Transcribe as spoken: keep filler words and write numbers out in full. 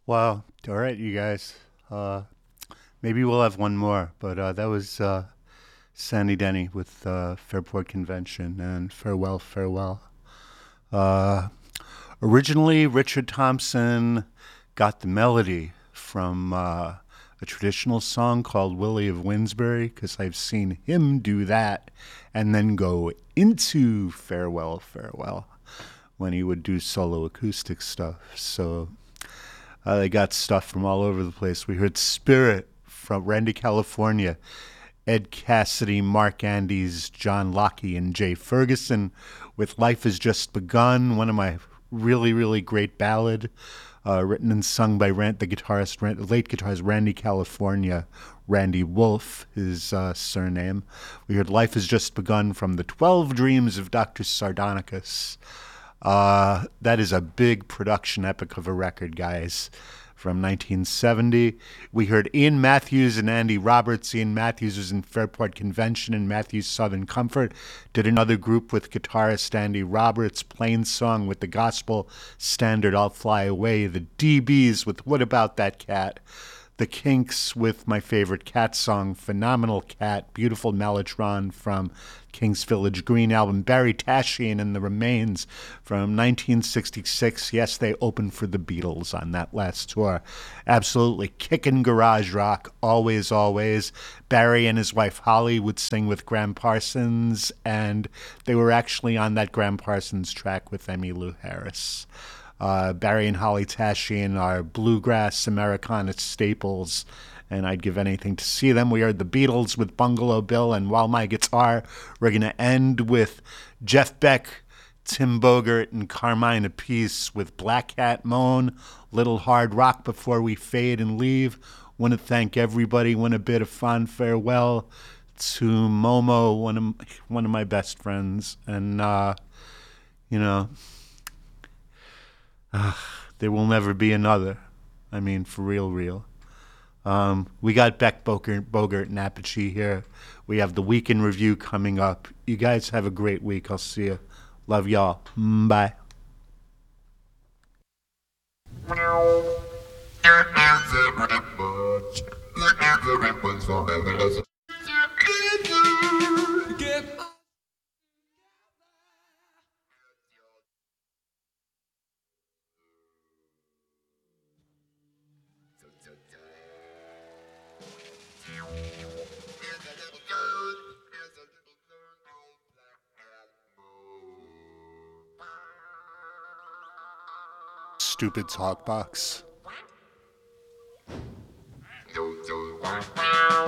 Wow. All right, you guys. Uh, maybe we'll have one more, but uh, that was uh, Sandy Denny with uh, Fairport Convention and Farewell, Farewell. Uh, Originally, Richard Thompson got the melody from uh, a traditional song called Willie of Winsbury, because I've seen him do that and then go into Farewell, Farewell when he would do solo acoustic stuff. So uh, they got stuff from all over the place. We heard Spirit from Randy, California, Ed Cassidy, Mark Andes, John Lockie, and Jay Ferguson with Life Has Just Begun, one of my really, really great ballad, uh, written and sung by Rand, the guitarist, Rand, late guitarist Randy California, Randy Wolf, his uh, surname. We heard Life Has Just Begun from the twelve Dreams of Doctor Sardonicus. Uh, that is a big production epic of a record, guys, from nineteen seventy. We heard Ian Matthews and Andy Roberts. Ian Matthews was in Fairport Convention and Matthews Southern Comfort. Did another group with guitarist Andy Roberts, Plain Song with the gospel standard I'll Fly Away. The D Bs with What About That Cat. The Kinks with my favorite Cat song, Phenomenal Cat, beautiful mellotron from King's Village Green album, Barry Tashian and the Remains from nineteen sixty-six. Yes, they opened for the Beatles on that last tour. Absolutely kicking garage rock, always, always. Barry and his wife Holly would sing with Graham Parsons, and they were actually on that Graham Parsons track with Emmylou Harris. Uh, Barry and Holly Tashian are bluegrass Americana staples, and I'd give anything to see them. We heard the Beatles with Bungalow Bill and While My Guitar. We're going to end with Jeff Beck, Tim Bogert, and Carmine Appice with Black Hat Moan, Little Hard Rock before we fade and leave. Want to thank everybody. Want a bit of fond farewell to Momo, one of one of my best friends, and uh, you know. Uh, there will never be another. I mean, for real, real. Um, we got Beck, Bogert, Bogert, and Apogee here. We have the weekend review coming up. You guys have a great week. I'll see you. Love y'all. Mm, bye. Stupid talk box.